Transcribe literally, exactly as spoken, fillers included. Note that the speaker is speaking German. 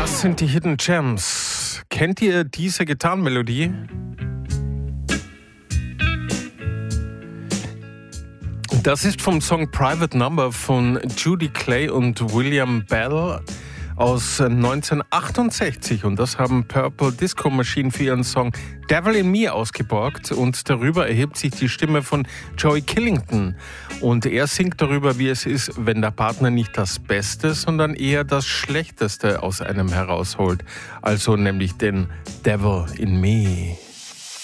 Das sind die Hidden Gems. Kennt ihr diese Gitarrenmelodie? Das ist vom Song Private Number von Judy Clay und William Bell aus neunzehnhundertachtundsechzig. Und das haben Purple Disco Machine für ihren Song Devil in Me ausgeborgt. Und darüber erhebt sich die Stimme von Joey Killington. Und er singt darüber, wie es ist, wenn der Partner nicht das Beste, sondern eher das Schlechteste aus einem herausholt. Also nämlich den Devil in Me.